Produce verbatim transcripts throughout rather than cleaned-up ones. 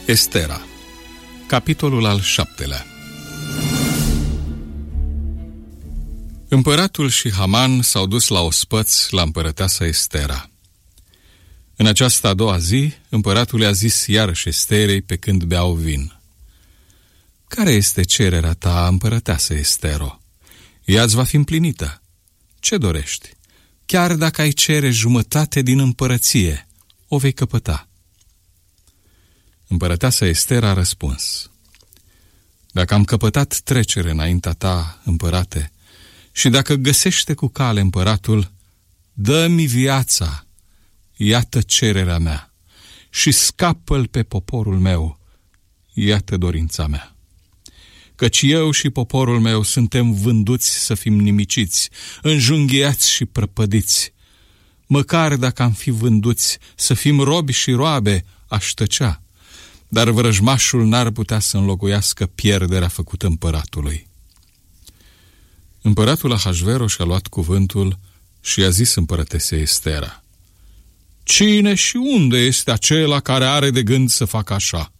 Estera, capitolul al șaptelea. Împăratul și Haman s-au dus la ospăț la împărăteasa Estera. În această a doua zi, împăratul i-a zis iarăși Esterei pe când beau vin: "Care este cererea ta, împărăteasă Estero? Ea îți va fi împlinită. Ce dorești? Chiar dacă ai cere jumătate din împărăție, o vei căpăta." Împărăteasa Estera a răspuns: "Dacă am căpătat trecere înaintea ta, împărate, și dacă găsește cu cale împăratul, dă-mi viața, iată cererea mea, și scapă-l pe poporul meu, iată dorința mea. Căci eu și poporul meu suntem vânduți să fim nimiciți, înjunghiați și prăpădiți. Măcar dacă am fi vânduți să fim robi și roabe, aș tăcea, dar vrăjmașul n-ar putea să înlocuiască pierderea făcută împăratului." Împăratul Ahasveros și-a luat cuvântul și i-a zis împărătesei Estera: "Cine și unde este acela care are de gând să facă așa?"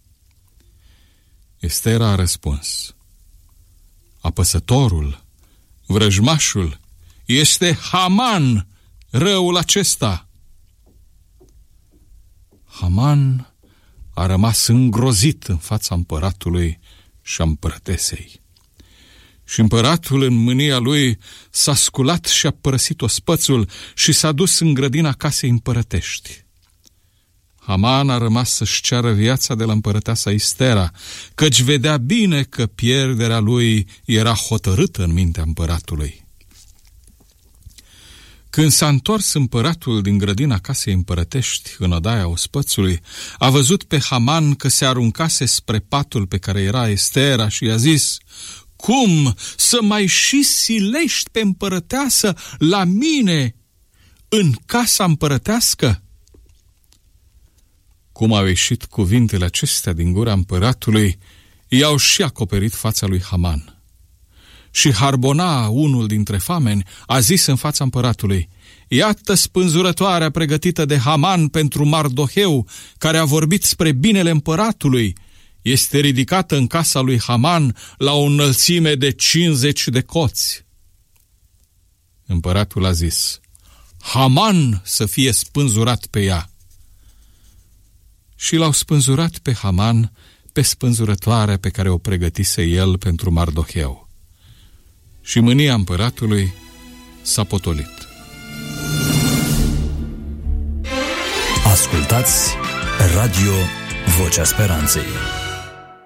Estera a răspuns: "Apăsătorul, vrăjmașul, este Haman, răul acesta." Haman a rămas îngrozit în fața împăratului și a împărătesei. Și împăratul, în mânia lui, s-a sculat și a părăsit ospățul și s-a dus în grădina casei împărătești. Haman a rămas să-și ceară viața de la împărăteasa Estera, căci vedea bine că pierderea lui era hotărâtă în mintea împăratului. Când s-a întors împăratul din grădina casei împărătești în odaia ospățului, a văzut pe Haman că se aruncase spre patul pe care era Estera și i-a zis: "Cum să mai și silești pe împărăteasă la mine în casa împărătească?" Cum au ieșit cuvintele acestea din gura împăratului, i-au și acoperit fața lui Haman. Și Harbona, unul dintre fameni, a zis în fața împăratului: "Iată spânzurătoarea pregătită de Haman pentru Mardoheu, care a vorbit spre binele împăratului. Este ridicată în casa lui Haman la o înălțime de cincizeci de coți." Împăratul a zis: "Haman să fie spânzurat pe ea." Și l-au spânzurat pe Haman pe spânzurătoarea pe care o pregătise el pentru Mardoheu. Și mânia împăratului s-a potolit. Ascultați Radio Vocea Speranței.